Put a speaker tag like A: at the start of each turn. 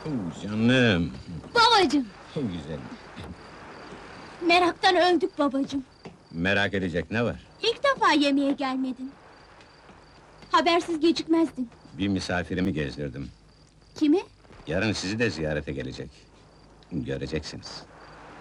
A: Canım!
B: Babacığım!
A: Güzel.
B: Meraktan öldük babacığım.
A: Merak edecek ne var?
B: İlk defa yemeğe gelmedin. Habersiz gecikmezdin.
A: Bir misafirimi gezdirdim.
B: Kimi?
A: Yarın sizi de ziyarete gelecek. Göreceksiniz.